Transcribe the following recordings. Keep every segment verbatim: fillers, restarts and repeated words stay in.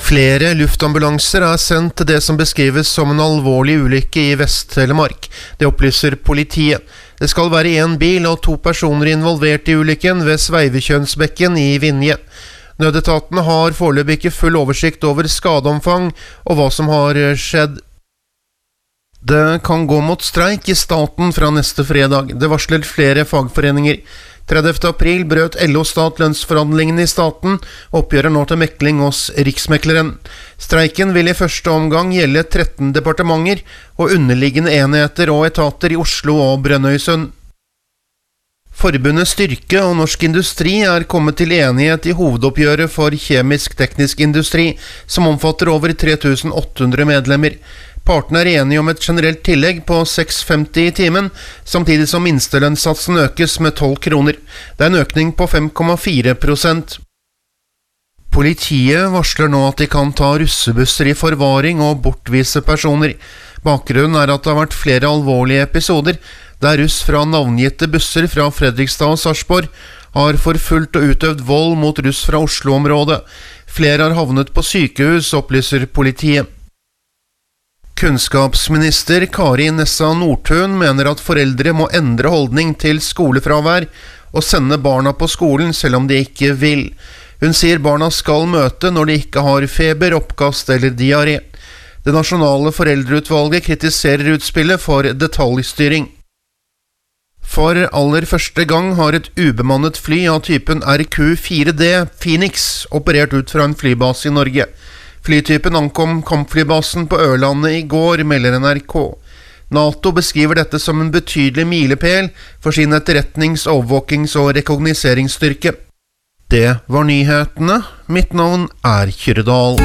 Flere luftambulanser er sendt til det som beskrives som en alvorlig ulykke i Vest-Telemark. Det opplyser politiet. Det skal være en bil og to personer involvert i ulykken ved Sveivekjønsbekken i Vinje. Nødetatene har foreløpig ikke full oversikt over skadeomfang og hva som har skjedd. Det kan gå mot streik i staten fra neste fredag. Det varsler flere fagforeninger. tredivte april brøt L O Stat lønnsforhandlingene i staten, og oppgjøret nå til mekling hos Riksmekleren. Streiken vil i første omgang gjelde tretten departementer og underliggende enheter og etater i Oslo og Brønnøysund. Forbundet Styrke og Norsk Industri er kommet til enighet i hovedoppgjøret for kjemisk-teknisk industri, som omfatter over tre tusen åtte hundre medlemmer. Partene er enige om et generelt tillegg på seks femti i timen, samtidig som minstelønnssatsen økes med tolv kroner. Det er en økning på fem komma fire prosent. Politiet varsler nå at de kan ta russebusser i forvaring og bortvise personer. Bakgrunnen er at det har vært flere alvorlige episoder, der russ fra navngitte busser fra Fredrikstad og Sarpsborg har forfulgt og utøvd vold mot russ fra Oslo-området. Flere har havnet på sykehus, opplyser politiet. Kunnskapsminister Kari Nessa Nordtun mener at foreldre må endre holdning til skolefravær og sende barna på skolen selv om de ikke vil. Hun sier barna skal møte når de ikke har feber, oppkast eller diaré. Det nasjonale foreldreutvalget kritiserer utspillet for detaljstyring. For aller første gang har et ubemannet fly av typen R Q fire D Phoenix operert ut fra en flybase i Norge. Flytypen ankom kampflybasen på Ørlandet i går, melder N R K. NATO beskriver dette som en betydelig milepæl for sin etterretnings-, overvåkings- og rekognoseringsstyrke. Det var nyhetene. Mitt navn er Kyrre-Dahl.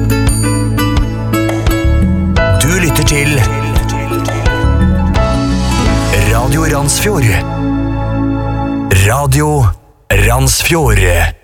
Du lytter til Radio Randsfjord. Radio Randsfjord.